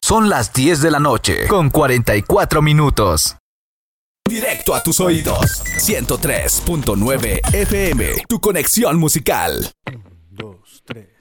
Son las 10 de la noche, con 44 minutos. Directo a tus oídos. 103.9 FM. Tu conexión musical. 1, 2, 3.